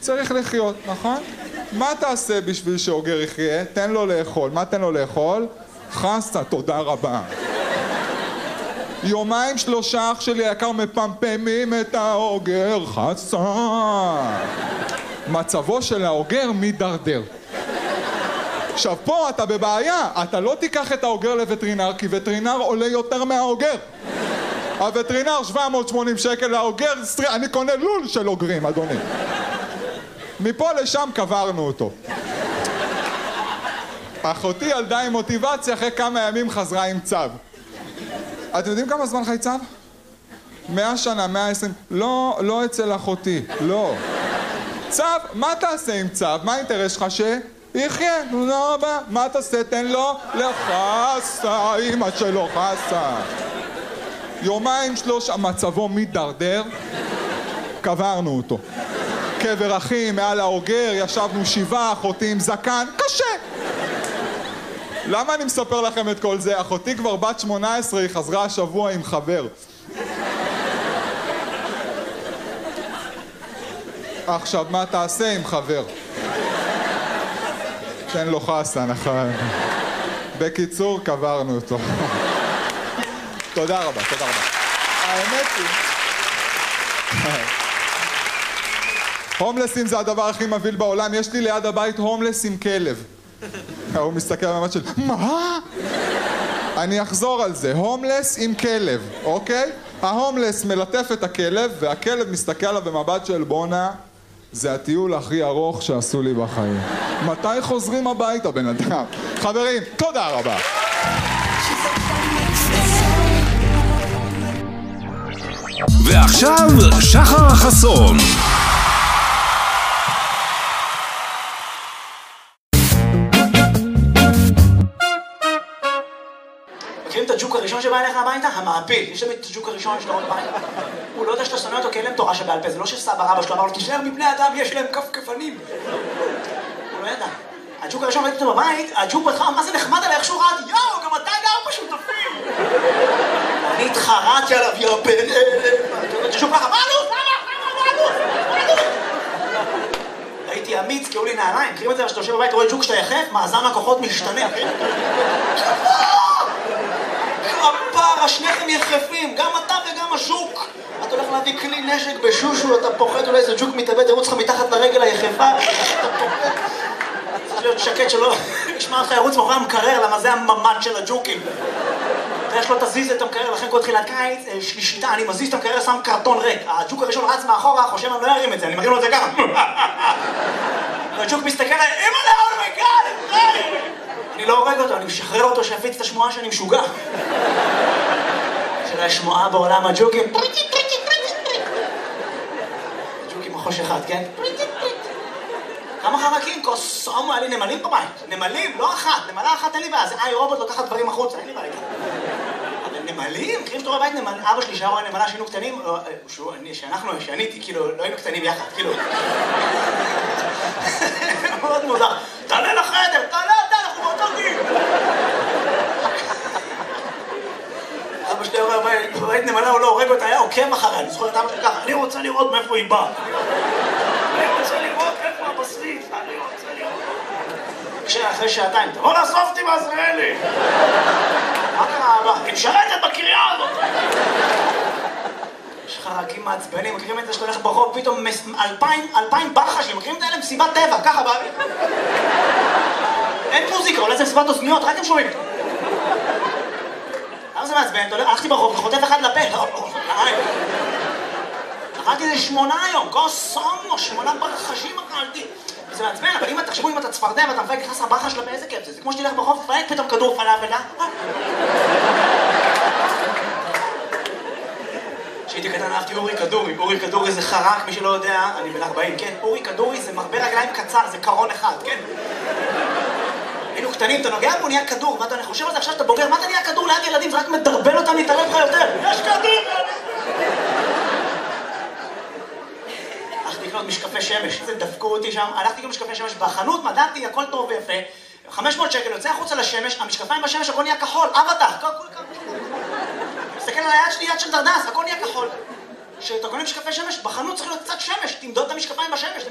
צריך לחיות, נכון? מה תעשה בשביל שאוגר יחיה? תן לו לאכול. מה תן לו לאכול? חסה, תודה רבה. יומיים שלושה אח שלי היקר מפמפמים את האוגר, חסה. מצבו של האוגר מדרדר. עכשיו פה אתה בבעיה, אתה לא תיקח את האוגר לווטרינר, כי וטרינר עולה יותר מהאוגר. הווטרינר 780 שקל, לאוגר, אני קונה לול של אוגרים, אדוני. מפה לשם קברנו אותו. אחותי ילדה עם מוטיבציה, אחרי כמה ימים חזרה עם צו. אתם יודעים כמה זמן חי צו? 100 שנה, 120... לא אצל אחותי, לא. צו, מה תעשה עם צו? מה האינטרס שלך יחיה, לא רבה. מה תעשה? תן לו לחסה, אמא שלו חסה. יומיים שלושה, מצבו מדרדר, קברנו אותו. קבר אחים, מעל האוגר, ישבנו 7, אחותי עם זקן, קשה. למה אני מספר לכם את כל זה? אחותי כבר בת 18, היא חזרה השבוע עם חבר. עכשיו, מה תעשה עם חבר? תן לו חסה, נכון. בקיצור, קברנו אותו. תודה רבה, תודה רבה. האמת היא... הומלסים זה הדבר הכי מבהיל בעולם. יש לי ליד הבית הומלס עם כלב. הוא מסתכל במבט של... מה? אני אחזור על זה. הומלס עם כלב, אוקיי? ההומלס מלטף את הכלב, והכלב מסתכל עליו במבט של בונה. זה הטיול הכי ארוך שעשו לי בחיים. מתי חוזרים הביתה, בן אדם? חברים, תודה רבה. ועכשיו, שחר חסון. מכירים את הג'וק הראשון שבא אליך הביתה? המעפיל. יש תמיד את הג'וק הראשון שאתה רואה בבית. הוא לא יודע שאתה שונא אותו כי אין להם תורה שבעל פה. זה לא שסבא רבא שלו אמר לו, תישאר מבני אדם, יש להם כפכפנים. הוא לא ידע. הג'וק הראשון ראיתי אותו בבית, הג'וק בכלל, מה זה נחמד עליי, איך שהוא רעד, יאו, גם אתה גר בשותפים. אני התחרעתי עליו, יאו, בן... הג'וק ככה, מה הייתי אמיץ, כי היו לי נעליים. מכירים את זה, שאתה יושב בבית, רואה ג'וק שאתה יחף, מאזן הכוחות משתנה. הפרה, שניכם יחפים, גם אתה וגם השוק. אתה הולך להביא כלי נשק בשושו, אתה פוחד, אולי איזה ג'וק מתאבד, ירוץ לך מתחת לרגל היחפה. אתה פוחד. צריך להיות שקט שלא ישמע אותך ירוץ מאחורי המקרר, למה זה הממד של הג'וקים. ואיך שלא תזיז את המקרר, לכן כל תחילת קיץ, שלישיתה, אני מזיז את המקרר, שם קרטון ריק. הג'וק הראשון רץ מאחורה, חושב אני לא ירים את זה, אני מרים לו את זה ככה. והג'וק מסתכל עליי, אמא לאו, מגל, אני לא הורג אותו, אני משחרר אותו שיפיץ את השמועה שאני משוגע. של השמועה בעולם הג'וקים. ג'וקים מחוש אחד, כן? כמה חרקים? קוסומו, היה לי נמלים בבית. נמלים, לא אחת. נמלה אחת אין לי בעיה. זה רובוט לוקחת דברים החוצה, אין לי בעיה. אבל נמלים? מכירים שאתה רואה בית נמל... אבא שלי שהיה רואה נמלה שהיינו קטנים, שאני, כאילו, לא היינו קטנים יחד, כאילו. מאוד מוזר. תעלה לחדר, תעלה אתה, אנחנו באותו גיל. אבא שלי רואה בית נמלה, הוא לא הורג אותה, היה עוקב אחריה. אני זוכר את אבא שלי ככה, אני רוצה לראות מאיפה היא באה. אני רוצה לראות איפה הבשריף, אני רוצה לראות. אחרי שעתיים, תבוא לאסוף אותי בעזריאלי. מה קרה אבא? היא משרתת בקריאה הזאת. יש חרקים מעצבנים, מכירים את זה שאתה הולך ברחוב, פתאום 2,000 ברחשים, מכירים את האלה מסיבת טבע, ככה באוויר. אין מוזיקה, אולי זה מסיבת אוזניות, רק הם שומעים. למה זה מעצבן? הלכתי ברחוב וחוטף אחד לפה. אכלתי איזה 8 היום, קוסומו, 8 ברחשים אכלתי. וזה מעצבן, אבל אם תחשבו אם אתה צפרדע ואתה מפייק נכנס הברחה שלה באיזה כיף זה. זה כמו שתלך ברחוב, תפייק פתאום כדור פלאפל, כשהייתי קטן אהבתי אורי כדורי. אורי כדורי זה חרק, מי שלא יודע, אני בן 40, כן? אורי כדורי זה מרבה רגליים קצר, זה קרון אחד, כן? היינו קטנים, אתה נוגע בו, נהיה כדור, ואתה חושב על זה עכשיו שאתה בוגר, מה אתה נהיה כדור ליד ילדים? זה רק מדרבן אותם להתערב לך יותר. יש כדור! הלכתי לקנות משקפי שמש, זה דפקו אותי שם, הלכתי לקנות משקפי שמש בחנות, מדעתי, הכל טוב ויפה, 500 שקל, יוצא החוצה לשמש, המשקפיים בשמש, הכל נהיה כחול, אבטח, מסתכל על היד שלי, יד של דרדס, הכל נהיה כחול. כשאתה קונה משקפי שמש, בחנות צריך להיות קצת שמש, תמדוד את המשקפיים בשמש.